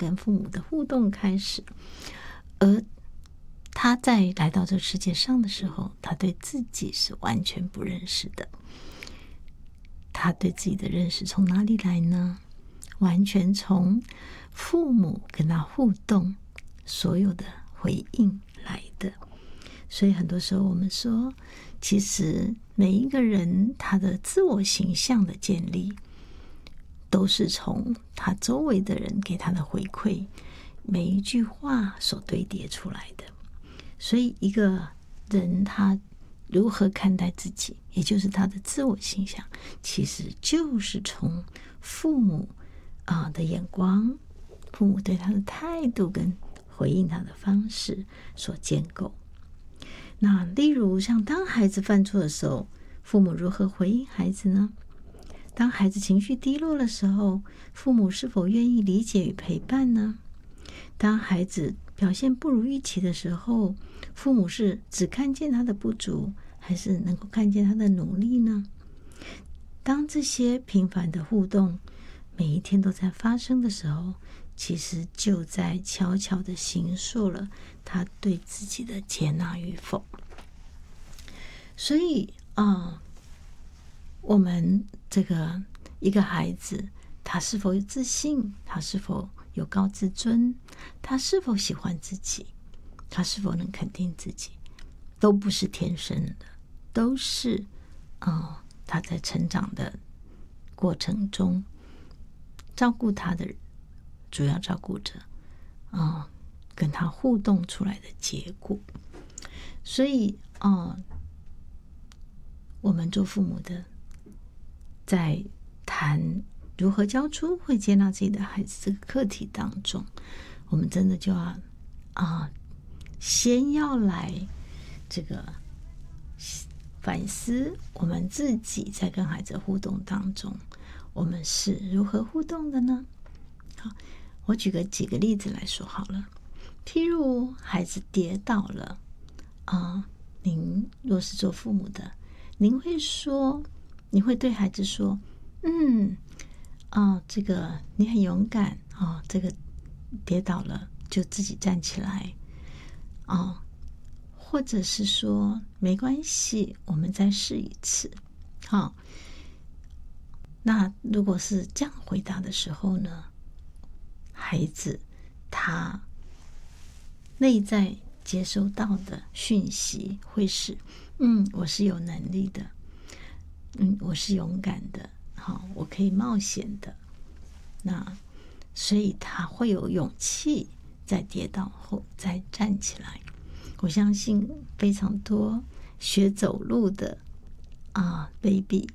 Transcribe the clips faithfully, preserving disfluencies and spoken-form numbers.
跟父母的互动开始。而他在来到这个世界上的时候，他对自己是完全不认识的。他对自己的认识从哪里来呢？完全从父母跟他互动所有的回应来的。所以很多时候我们说，其实每一个人他的自我形象的建立，都是从他周围的人给他的回馈，每一句话所堆叠出来的。所以一个人他如何看待自己，也就是他的自我形象，其实就是从父母啊的眼光，父母对他的态度跟回应他的方式所建构。那例如像当孩子犯错的时候，父母如何回应孩子呢？当孩子情绪低落的时候，父母是否愿意理解与陪伴呢？当孩子表现不如预期的时候，父母是只看见他的不足，还是能够看见他的努力呢？当这些频繁的互动每一天都在发生的时候，其实就在悄悄的形塑了他对自己的接纳与否。所以啊、呃，我们这个一个孩子，他是否有自信，他是否有高自尊，他是否喜欢自己，他是否能肯定自己，都不是天生的，都是呃他在成长的过程中照顾他的主要照顾者啊、呃，跟他互动出来的结果。所以啊、呃，我们做父母的在谈如何教出会接纳自己的孩子这个课题当中，我们真的就要啊、呃，先要来这个反思我们自己在跟孩子互动当中，我们是如何互动的呢？好，我举个几个例子来说好了。譬如孩子跌倒了啊、呃，您若是做父母的，您会说，你会对孩子说，嗯，啊、呃，这个你很勇敢啊、呃，这个跌倒了就自己站起来啊、呃，或者是说没关系，我们再试一次。好、哦，那如果是这样回答的时候呢，孩子他内在接收到的讯息会是，嗯，我是有能力的，嗯，我是勇敢的，好，我可以冒险的。那所以他会有勇气在跌倒后再站起来。我相信非常多学走路的啊 baby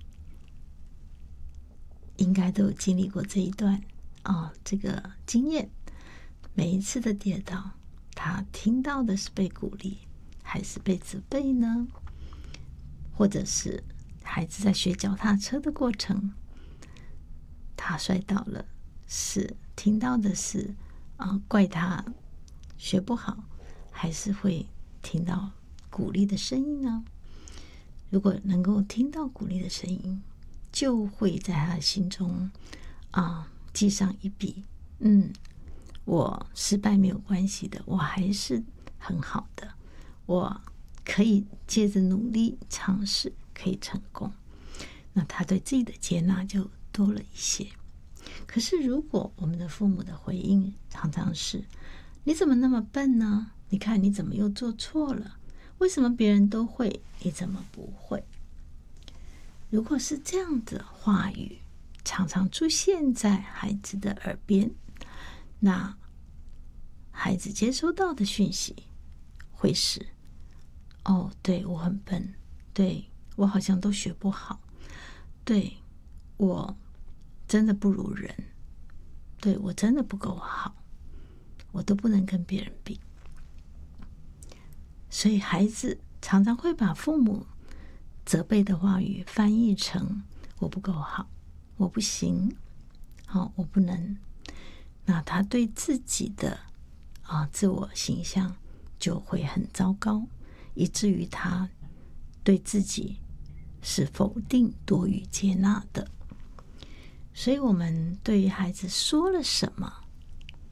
应该都有经历过这一段啊这个经验。每一次的跌倒，他听到的是被鼓励还是被责备呢？或者是孩子在学脚踏车的过程，他摔倒了，是听到的是啊怪他学不好，还是会听到鼓励的声音呢？如果能够听到鼓励的声音，就会在他的心中啊记上一笔，嗯，我失败没有关系的，我还是很好的，我可以借着努力尝试可以成功。那他对自己的接纳就多了一些。可是如果我们的父母的回应常常是，你怎么那么笨呢？你看你怎么又做错了？为什么别人都会，你怎么不会？如果是这样的话语常常出现在孩子的耳边，那孩子接收到的讯息会是，哦，对，我很笨，对，我好像都学不好，对，我真的不如人，对，我真的不够好，我都不能跟别人比。所以孩子常常会把父母责备的话语翻译成我不够好，我不行，好，我不能。那他对自己的啊自我形象就会很糟糕，以至于他对自己是否定多于接纳的。所以我们对于孩子说了什么，